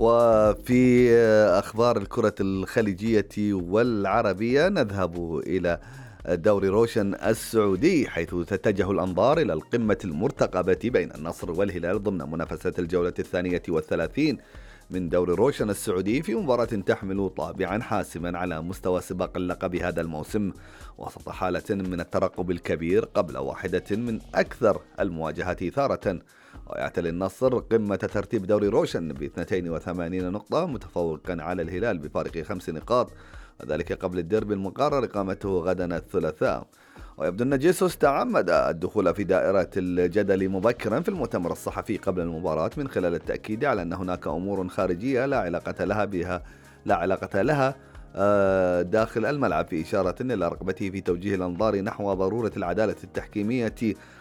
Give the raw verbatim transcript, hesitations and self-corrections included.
وفي أخبار الكرة الخليجية والعربية نذهب إلى دوري روشن السعودي، حيث تتجه الأنظار إلى القمة المرتقبة بين النصر والهلال ضمن منافسة الجولة الثانية والثلاثين من دوري روشن السعودي، في مباراة تحمل طابعا حاسما على مستوى سباق اللقب هذا الموسم، وسط حالة من الترقب الكبير قبل واحدة من أكثر المواجهات إثارة. ويعتلي النصر قمة ترتيب دوري روشن ب اثنتين وثمانين نقطة، متفوقا على الهلال بفارق خمس نقاط، وذلك قبل الديربي المقرر إقامته غدا الثلاثاء. ويبدو أن جيسوس تعمد الدخول في دائرة الجدل مبكرا في المؤتمر الصحفي قبل المباراة، من خلال التأكيد على أن هناك أمور خارجية لا علاقة لها بها لا علاقة لها آه، داخل الملعب، في إشارة إلى رغبته في توجيه الأنظار نحو ضرورة العدالة التحكيمية